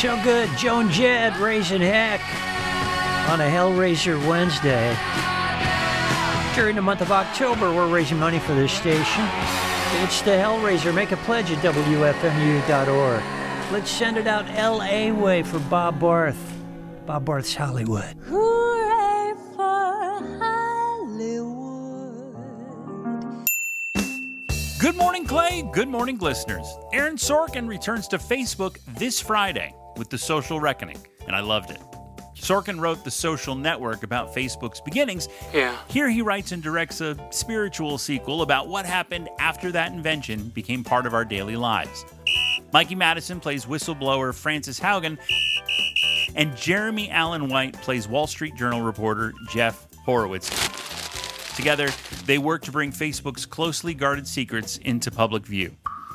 So good. Joan Jett raising heck on a Hellraiser Wednesday. During the month of October, we're raising money for this station. It's the Hellraiser. Make a pledge at WFMU.org. Let's send it out L.A. way for Bob Barth. Bob Barth's Hollywood. Hooray for Hollywood. Good morning, Clay. Good morning, listeners. Aaron Sorkin returns to Facebook this Friday with The Social Reckoning, and I loved it. Sorkin wrote The Social Network about Facebook's beginnings. Yeah. Here he writes and directs a spiritual sequel about what happened after that invention became part of our daily lives. Mikey Madison plays whistleblower Frances Haugen, and Jeremy Allen White plays Wall Street Journal reporter Jeff Horowitz. Together, they work to bring Facebook's closely guarded secrets into public view.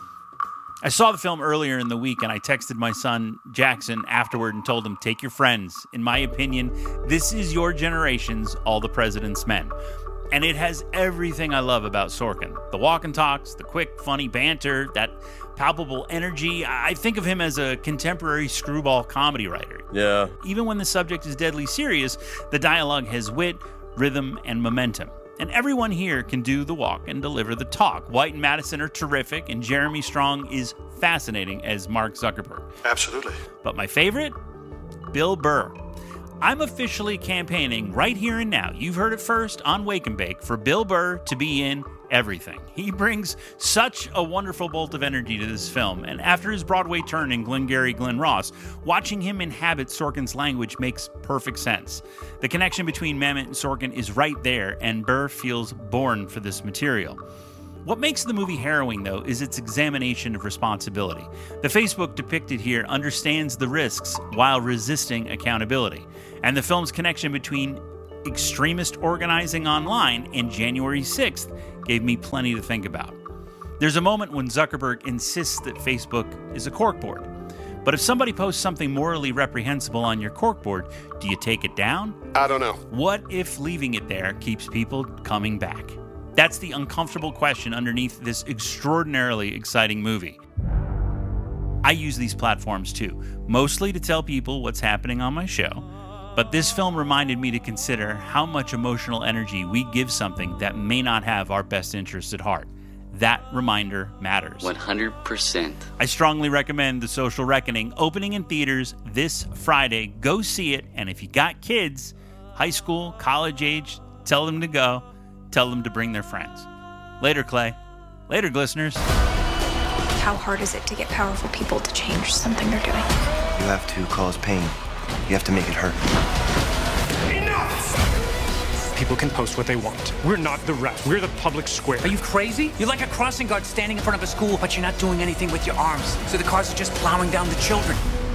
I saw the film earlier in the week, and I texted my son Jackson afterward and told him, take your friends. In my opinion, this is your generation's All the President's Men. And it has everything I love about Sorkin. The walk and talks, the quick, funny banter, that palpable energy. I think of him as a contemporary screwball comedy writer. Yeah. Even when the subject is deadly serious, the dialogue has wit, rhythm, and momentum. And everyone here can do the walk and deliver the talk. White and Madison are terrific, and Jeremy Strong is fascinating as Mark Zuckerberg. Absolutely. But my favorite? Bill Burr. I'm officially campaigning right here and now. You've heard it first on Wake and Bake for Bill Burr to be in everything. He brings such a wonderful bolt of energy to this film, and after his Broadway turn in Glengarry Glen Ross, watching him inhabit Sorkin's language makes perfect sense. The connection between Mamet and Sorkin is right there, and Burr feels born for this material. What makes the movie harrowing, though, is its examination of responsibility. The Facebook depicted here understands the risks while resisting accountability, and the film's connection between extremist organizing online and January 6th gave me plenty to think about. There's a moment when Zuckerberg insists that Facebook is a corkboard. But if somebody posts something morally reprehensible on your corkboard, do you take it down? I don't know. What if leaving it there keeps people coming back? That's the uncomfortable question underneath this extraordinarily exciting movie. I use these platforms too, mostly to tell people what's happening on my show. But this film reminded me to consider how much emotional energy we give something that may not have our best interests at heart. That reminder matters. 100%. I strongly recommend The Social Reckoning, opening in theaters this Friday. Go see it, and if you got kids, high school, college age, tell them to go. Tell them to bring their friends. Later, Clay. Later, listeners. How hard is it to get powerful people to change something they're doing? You have to cause pain. You have to make it hurt. Enough! People can post what they want. We're not the rest. We're the public square. Are you crazy? You're like a crossing guard standing in front of a school, but you're not doing anything with your arms. So the cars are just plowing down the children.